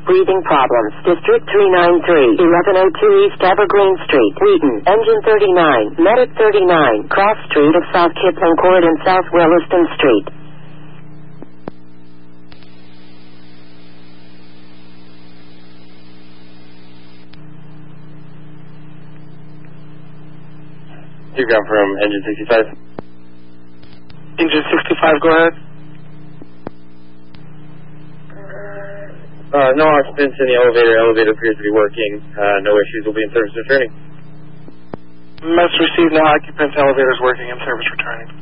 breathing problems. District 393, 1102 East Evergreen Street, Wheaton. Engine 39, Medic 39, Cross Street of South Kipling Court and South Williston Street. You come from Engine 65. Engine 65, go ahead. No occupants in the elevator. Elevator appears to be working. No issues. Will be in service returning. Mess received. No occupants. Elevator's working. In service returning.